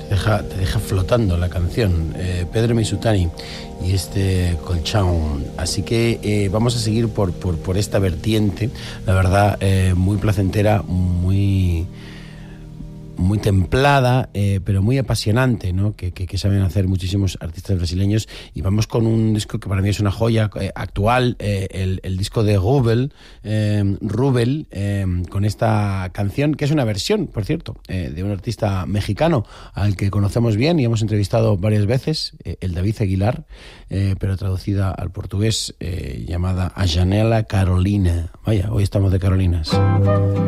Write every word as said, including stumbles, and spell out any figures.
deja, te deja flotando la canción, eh, Pedro Misutani y este Colchón. Así que eh, vamos a seguir por, por, por esta vertiente, la verdad, eh, muy placentera, muy... muy templada, eh, pero muy apasionante, ¿no? Que, que, que saben hacer muchísimos artistas brasileños. Y vamos con un disco que para mí es una joya eh, actual, eh, el, el disco de Rubel, eh, Rubel, eh, con esta canción, que es una versión, por cierto, eh, de un artista mexicano al que conocemos bien y hemos entrevistado varias veces, eh, el David Aguilar, eh, pero traducida al portugués, eh, llamada A Janela Carolina. Vaya, hoy estamos de Carolinas.